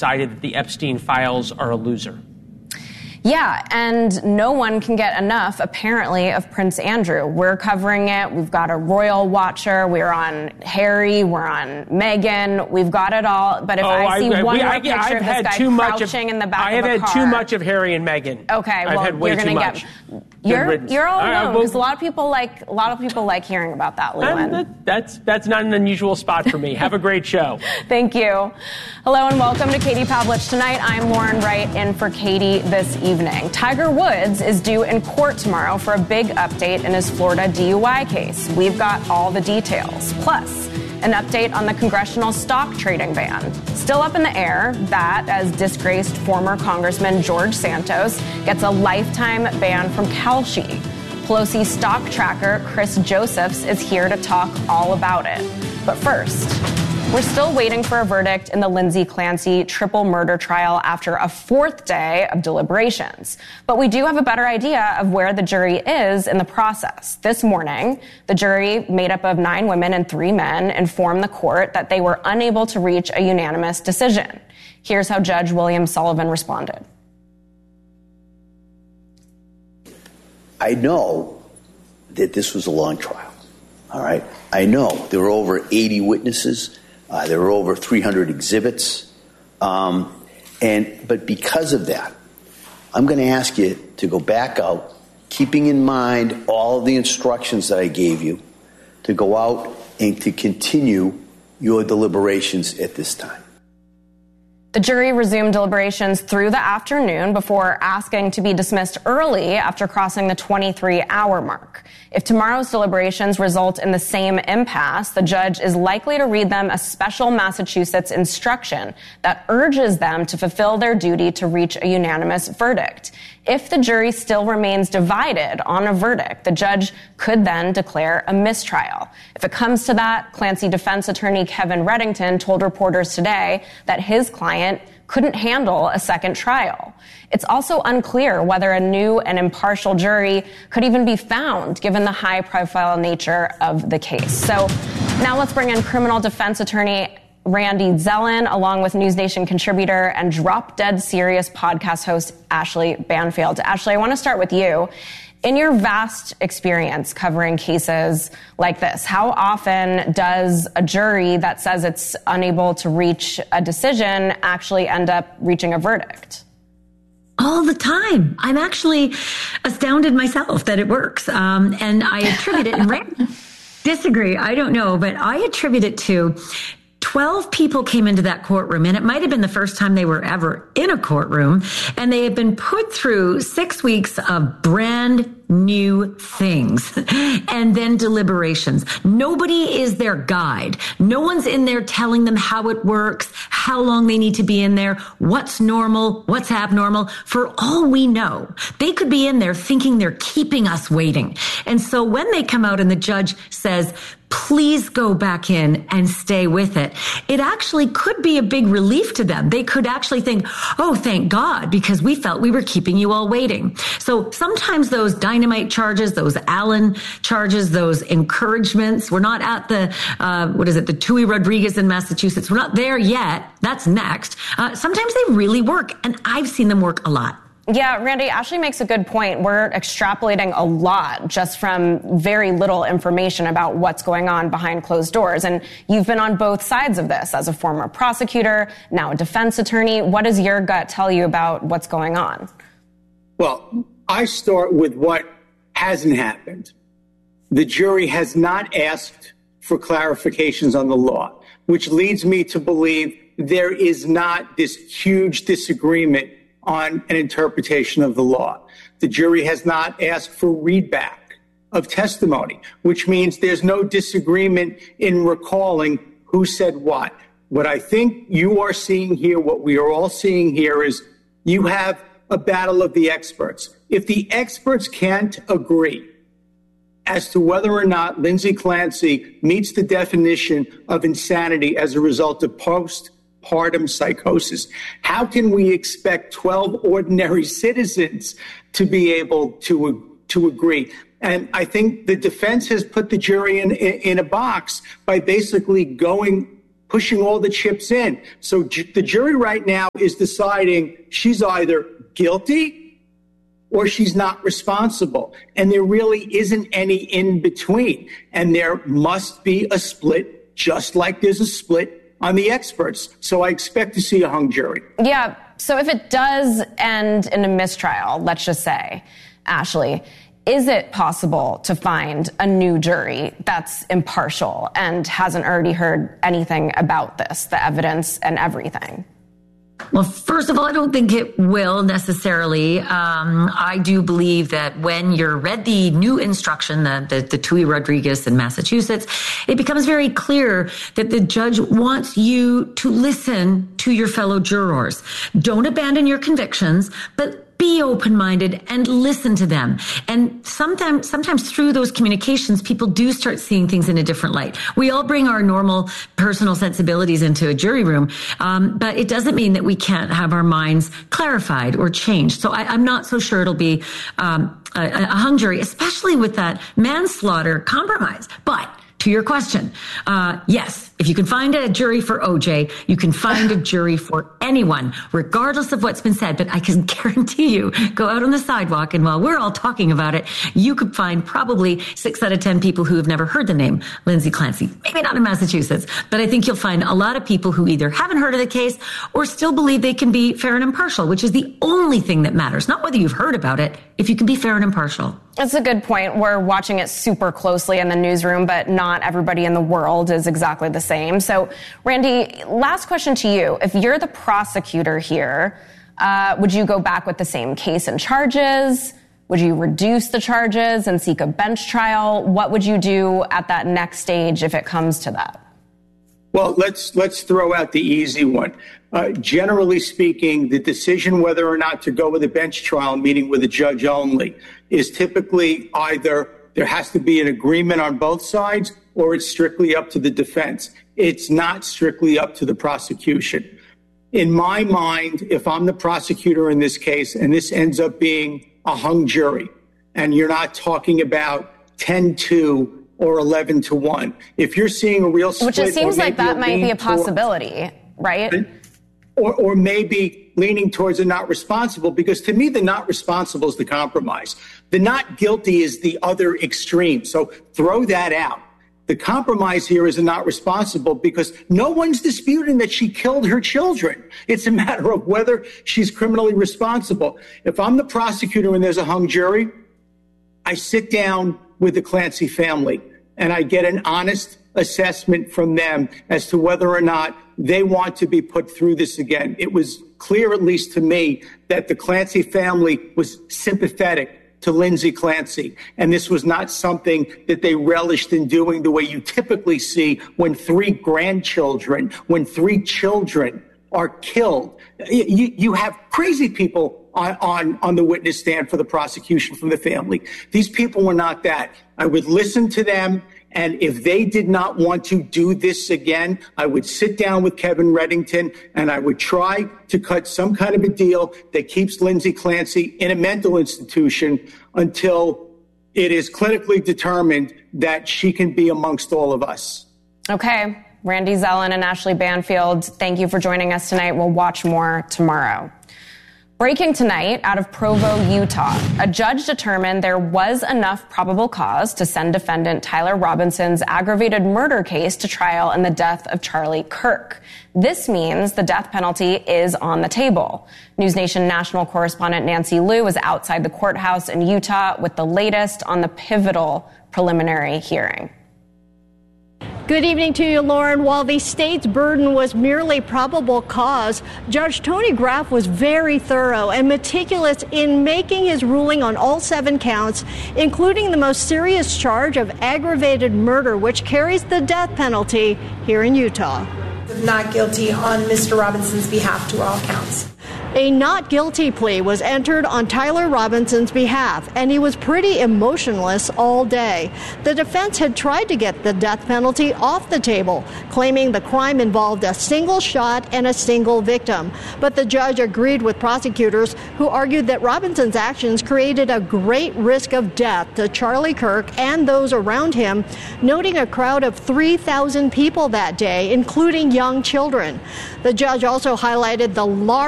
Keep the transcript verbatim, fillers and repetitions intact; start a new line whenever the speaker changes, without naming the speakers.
decided that the Epstein files are a loser.
Yeah, and no one can get enough, apparently, of Prince Andrew. We're covering it. We've got a royal watcher. We're on Harry. We're on Meghan. We've got it all. But if
oh,
I see
I,
one
we,
more
I,
picture
I've
of
had
this guy
too much
crouching
of,
in the back
I
of a car...
have had too much of Harry and Meghan.
Okay,
I've
well,
had way
you're
too
gonna
much.
get... You're, you're all
right,
alone,
well,
because a lot of people like a lot of people like hearing about that, Leland.
That, that's that's not an unusual spot for me. Have a great show.
Thank you. Hello and welcome to Katie Pavlich Tonight. I'm Lauren Wright in for Katie this evening. Tiger Woods is due in court tomorrow for a big update in his Florida D U I case. We've got all the details. Plus, an update on the congressional stock trading ban. Still up in the air, that as disgraced former Congressman George Santos gets a lifetime ban from Kalshi. Pelosi stock tracker Chris Josephs is here to talk all about it. But first, we're still waiting for a verdict in the Lindsay Clancy triple murder trial after a fourth day of deliberations. But we do have a better idea of where the jury is in the process. This morning, the jury, made up of nine women and three men, informed the court that they were unable to reach a unanimous decision. Here's how Judge William Sullivan responded.
I know that this was a long trial, all right? I know there were over eighty witnesses. Uh, there were over three hundred exhibits. Um, and but because of that, I'm going to ask you to go back out, keeping in mind all of the instructions that I gave you, to go out and to continue your deliberations at this time.
The jury resumed deliberations through the afternoon before asking to be dismissed early after crossing the twenty-three hour mark. If tomorrow's deliberations result in the same impasse, the judge is likely to read them a special Massachusetts instruction that urges them to fulfill their duty to reach a unanimous verdict. If the jury still remains divided on a verdict, the judge could then declare a mistrial. If it comes to that, Clancy defense attorney Kevin Reddington told reporters today that his client couldn't handle a second trial. It's also unclear whether a new and impartial jury could even be found, given the high-profile nature of the case. So now let's bring in criminal defense attorney Randy Zellin, along with News Nation contributor and Drop Dead Serious podcast host Ashley Banfield. Ashley, I want to start with you. In your vast experience covering cases like this, how often does a jury that says it's unable to reach a decision actually end up reaching a verdict?
All the time. I'm actually astounded myself that it works. Um, and I attribute it, and Randy disagree, I don't know, but I attribute it to twelve people came into that courtroom, and it might have been the first time they were ever in a courtroom, and they have been put through six weeks of brand new things and then deliberations. Nobody is their guide. No one's in there telling them how it works, how long they need to be in there, what's normal, what's abnormal. For all we know, they could be in there thinking they're keeping us waiting. And so when they come out and the judge says, please go back in and stay with it, it actually could be a big relief to them. They could actually think, oh, thank God, because we felt we were keeping you all waiting. So sometimes those dynamite charges, those Allen charges, those encouragements, we're not at the, uh, what is it, the Tui Rodriguez in Massachusetts. We're not there yet. That's next. Uh, sometimes they really work, and I've seen them work a lot.
Yeah, Randy, Ashley makes a good point. We're extrapolating a lot just from very little information about what's going on behind closed doors. And you've been on both sides of this as a former prosecutor, now a defense attorney. What does your gut tell you about what's going on?
Well, I start with what hasn't happened. The jury has not asked for clarifications on the law, which leads me to believe there is not this huge disagreement on an interpretation of the law. The jury has not asked for readback of testimony, which means there's no disagreement in recalling who said what. What I think you are seeing here, what we are all seeing here, is you have a battle of the experts. If the experts can't agree as to whether or not Lindsay Clancy meets the definition of insanity as a result of post postpartum psychosis, how can we expect twelve ordinary citizens to be able to, to agree? And I think the defense has put the jury in, in, in a box by basically going, pushing all the chips in. So ju- the jury right now is deciding she's either guilty or she's not responsible. And there really isn't any in between. And there must be a split, just like there's a split on the experts. So I expect to see a hung jury.
Yeah. So if it does end in a mistrial, let's just say, Ashley, is it possible to find a new jury that's impartial and hasn't already heard anything about this, the evidence and everything?
Well, first of all, I don't think it will necessarily. Um, I do believe that when you're read the new instruction, the, the, the Tui Rodriguez in Massachusetts, it becomes very clear that the judge wants you to listen to your fellow jurors. Don't abandon your convictions, but be open-minded and listen to them. And sometimes, sometimes through those communications, people do start seeing things in a different light. We all bring our normal personal sensibilities into a jury room, um, but it doesn't mean that we can't have our minds clarified or changed. So I, I'm not so sure it'll be um, a, a hung jury, especially with that manslaughter compromise. But to your question, uh, yes, if you can find a jury for O J, you can find a jury for anyone, regardless of what's been said. But I can guarantee you, go out on the sidewalk, and while we're all talking about it, you could find probably six out of ten people who have never heard the name Lindsay Clancy. Maybe not in Massachusetts, but I think you'll find a lot of people who either haven't heard of the case or still believe they can be fair and impartial, which is the only thing that matters. Not whether you've heard about it, if you can be fair and impartial.
That's a good point. We're watching it super closely in the newsroom, but not everybody in the world is exactly the same. So, Randy, last question to you. If you're the prosecutor here, uh, would you go back with the same case and charges? Would you reduce the charges and seek a bench trial? What would you do at that next stage if it comes to that?
Well, let's let's throw out the easy one. Uh, generally speaking, the decision whether or not to go with a bench trial, meeting with a judge only, is typically either there has to be an agreement on both sides or it's strictly up to the defense. It's not strictly up to the prosecution. In my mind, if I'm the prosecutor in this case and this ends up being a hung jury and you're not talking about ten two or eleven to one, if you're seeing a real split,
which it seems like that might be a possibility, right?
Or, or maybe leaning towards a not responsible, because to me, the not responsible is the compromise. The not guilty is the other extreme. So throw that out. The compromise here is a not responsible because no one's disputing that she killed her children. It's a matter of whether she's criminally responsible. If I'm the prosecutor and there's a hung jury, I sit down with the Clancy family and I get an honest assessment from them as to whether or not they want to be put through this again. It was clear, at least to me, that the Clancy family was sympathetic to Lindsay Clancy. And this was not something that they relished in doing the way you typically see when three grandchildren, when three children are killed. You, you have crazy people on, on, on the witness stand for the prosecution from the family. These people were not that. I would listen to them. And if they did not want to do this again, I would sit down with Kevin Reddington and I would try to cut some kind of a deal that keeps Lindsay Clancy in a mental institution until it is clinically determined that she can be amongst all of us.
Okay. Randy Zellin and Ashley Banfield, thank you for joining us tonight. We'll watch more tomorrow. Breaking tonight out of Provo, Utah, a judge determined there was enough probable cause to send defendant Tyler Robinson's aggravated murder case to trial in the death of Charlie Kirk. This means the death penalty is on the table. NewsNation national correspondent Nancy Liu is outside the courthouse in Utah with the latest on the pivotal preliminary hearing.
Good evening to you, Lauren. While the state's burden was merely probable cause, Judge Tony Graff was very thorough and meticulous in making his ruling on all seven counts, including the most serious charge of aggravated murder, which carries the death penalty here in Utah.
Not guilty on Mister Robinson's behalf to all counts.
A not guilty plea was entered on Tyler Robinson's behalf, and he was pretty emotionless all day. The defense had tried to get the death penalty off the table, claiming the crime involved a single shot and a single victim. But the judge agreed with prosecutors who argued that Robinson's actions created a great risk of death to Charlie Kirk and those around him, noting a crowd of three thousand people that day, including young children. The judge also highlighted the large